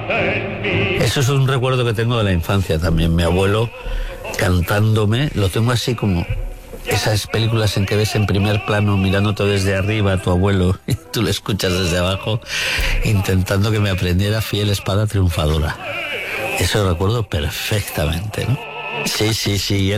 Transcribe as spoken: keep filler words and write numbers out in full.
Eso es un recuerdo que tengo de la infancia también. Mi abuelo cantándome, lo tengo así como esas películas en que ves en primer plano mirándote desde arriba a tu abuelo y tú le escuchas desde abajo intentando que me aprendiera Fiel Espada Triunfadora. Eso lo recuerdo perfectamente, ¿no? Sí, sí, sí.